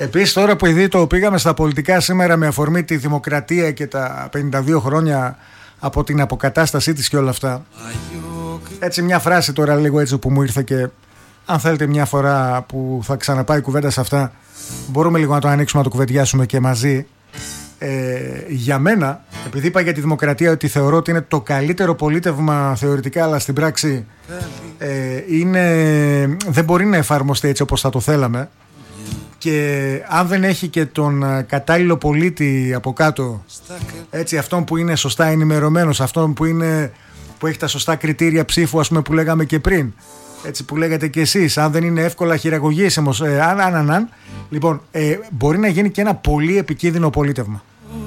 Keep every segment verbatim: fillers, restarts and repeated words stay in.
Επίσης τώρα που ήδη το πήγαμε στα πολιτικά σήμερα με αφορμή τη δημοκρατία και τα πενήντα δύο χρόνια από την αποκατάστασή της και όλα αυτά, έτσι μια φράση τώρα λίγο έτσι που μου ήρθε και αν θέλετε μια φορά που θα ξαναπάει κουβέντα σε αυτά μπορούμε λίγο να το ανοίξουμε, να το κουβεντιάσουμε και μαζί. Ε, για μένα, επειδή είπα για τη δημοκρατία ότι θεωρώ ότι είναι το καλύτερο πολίτευμα θεωρητικά, αλλά στην πράξη ε, είναι, δεν μπορεί να εφαρμοστεί έτσι όπως θα το θέλαμε, και αν δεν έχει και τον κατάλληλο πολίτη από κάτω, έτσι, αυτόν που είναι σωστά ενημερωμένος, αυτόν που, είναι, που έχει τα σωστά κριτήρια ψήφου, ας πούμε, που λέγαμε και πριν, έτσι, που λέγατε και εσείς, αν δεν είναι εύκολα χειραγωγήσιμος, ε, αν, αν, αν, αν, λοιπόν, ε, μπορεί να γίνει και ένα πολύ επικίνδυνο πολίτευμα.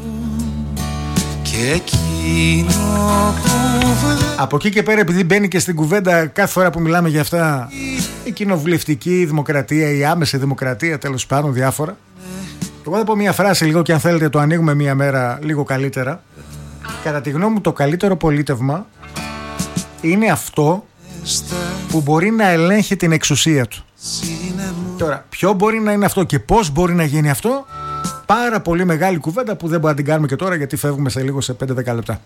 Και εκείνο που... Από εκεί και πέρα, επειδή μπαίνει και στην κουβέντα κάθε φορά που μιλάμε για αυτά, η κοινοβουλευτική δημοκρατία, η άμεση δημοκρατία, τέλος πάντων, διάφορα. Εγώ θα πω μια φράση λίγο και αν θέλετε το ανοίγουμε μια μέρα λίγο καλύτερα. Κατά τη γνώμη μου, το καλύτερο πολίτευμα είναι αυτό που μπορεί να ελέγχει την εξουσία του. Τώρα, ποιο μπορεί να είναι αυτό και πώς μπορεί να γίνει αυτό, πάρα πολύ μεγάλη κουβέντα που δεν μπορούμε να την κάνουμε και τώρα, γιατί φεύγουμε σε λίγο, σε πέντε δέκα λεπτά.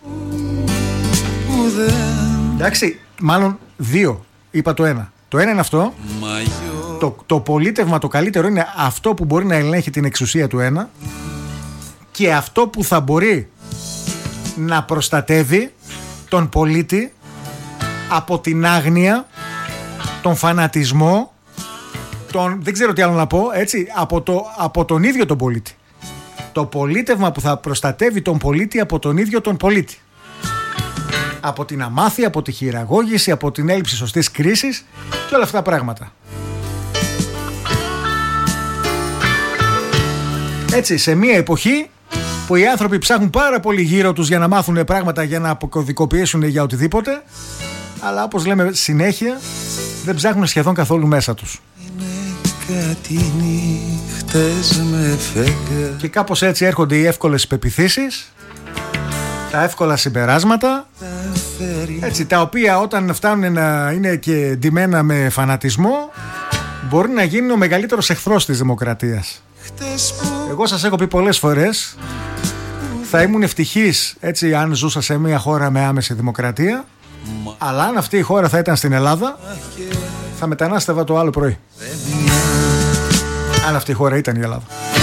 Εντάξει, μάλλον δύο. Είπα το ένα. Το ένα είναι αυτό. Το, το πολίτευμα το καλύτερο είναι αυτό που μπορεί να ελέγχει την εξουσία του ένα, και αυτό που θα μπορεί να προστατεύει τον πολίτη από την άγνοια, τον φανατισμό, τον, δεν ξέρω τι άλλο να πω, έτσι, από, το, από τον ίδιο τον πολίτη. Το πολίτευμα που θα προστατεύει τον πολίτη από τον ίδιο τον πολίτη. Από την αμάθεια, από τη χειραγώγηση, από την έλλειψη σωστής κρίσης και όλα αυτά τα πράγματα. Έτσι, σε μια εποχή που οι άνθρωποι ψάχνουν πάρα πολύ γύρω τους για να μάθουν πράγματα, για να αποκωδικοποιήσουν για οτιδήποτε, αλλά όπως λέμε συνέχεια, δεν ψάχνουν σχεδόν καθόλου μέσα τους. Και κάπως έτσι έρχονται οι εύκολες πεποιθήσεις, τα εύκολα συμπεράσματα, έτσι, τα οποία όταν φτάνουν να είναι και ντυμένα με φανατισμό, μπορεί να γίνει ο μεγαλύτερος εχθρός της δημοκρατίας. Εγώ σας έχω πει πολλές φορές, θα ήμουν ευτυχής, έτσι, αν ζούσα σε μια χώρα με άμεση δημοκρατία, αλλά αν αυτή η χώρα θα ήταν στην Ελλάδα, θα μετανάστευα το άλλο πρωί. Αν αυτή η χώρα ήταν η Ελλάδα.